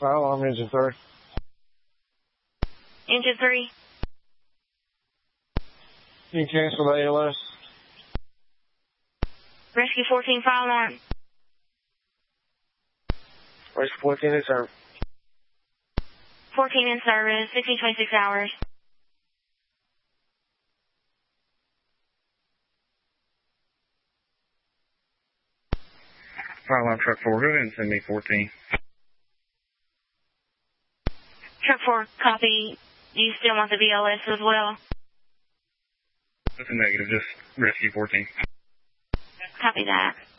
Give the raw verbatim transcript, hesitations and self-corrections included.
Fire alarm engine three. Engine three. You can cancel the A L S. Rescue fourteen, fire alarm. Rescue fourteen in service. fourteen in service, sixteen twenty-six hours. Fire alarm truck four, go ahead and send me fourteen. Truck four, copy. Do you still want the B L S as well? That's a negative, just rescue fourteen. Copy that.